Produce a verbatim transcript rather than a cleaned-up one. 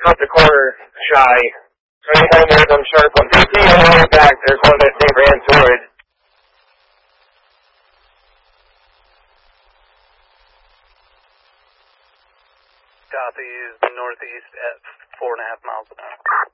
cut the corner shy. So anytime there's some sharp ones, you see on the way back, there's one that they ran toward. Copy is northeast at four and a half miles an hour.